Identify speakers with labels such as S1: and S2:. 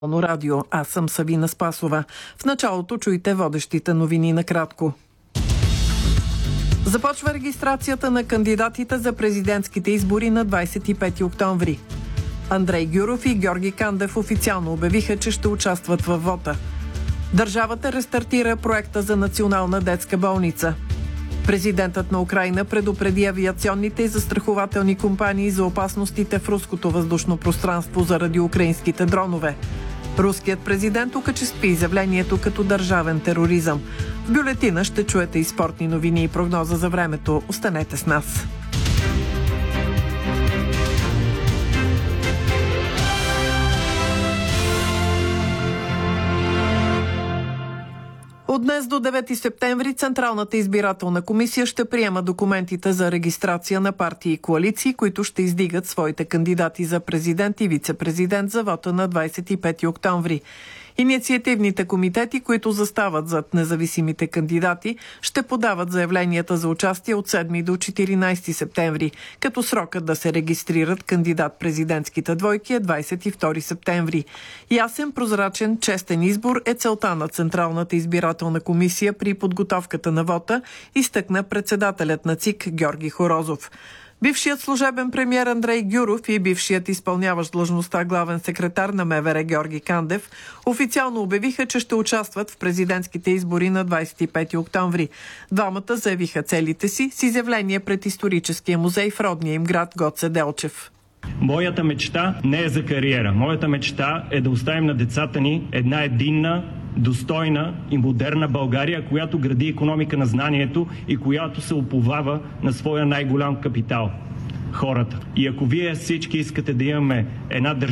S1: Радио. Аз съм Савина Спасова. В началото чуйте водещите новини накратко. Започва регистрацията на кандидатите за президентските избори на 25 октомври. Андрей Гюров и Георги Кандев официално обявиха, че ще участват във вота. Държавата рестартира проекта за национална детска болница. Президентът на Украйна предупреди авиационните и застрахователни компании за опасностите в руското въздушно пространство заради украинските дронове. Руският президент окачестви изявлението като държавен тероризъм. В бюлетина ще чуете и спортни новини и прогноза за времето. Останете с нас. От днес до 9 септември Централната избирателна комисия ще приема документите за регистрация на партии и коалиции, които ще издигат своите кандидати за президент и вице-президент за вота на 25 октомври. Инициативните комитети, които застават зад независимите кандидати, ще подават заявленията за участие от 7 до 14 септември, като срокът да се регистрират кандидат-президентските двойки е 22 септември. Ясен, прозрачен, честен избор е целта на Централната избирателна комисия при подготовката на вота, изтъкна председателят на ЦИК Георги Хорозов. Бившият служебен премиер Андрей Гюров и бившият изпълняващ длъжността главен секретар на МВР Георги Кандев официално обявиха, че ще участват в президентските избори на 25 октомври. Двамата заявиха целите си с изявление пред историческия музей в родния им град Гоце Делчев.
S2: Моята мечта не е за кариера. Моята мечта е да оставим на децата ни една единна, достойна и модерна България, която гради икономика на знанието и която се уповава на своя най-голям капитал – хората. И ако вие всички искате да имаме една държава,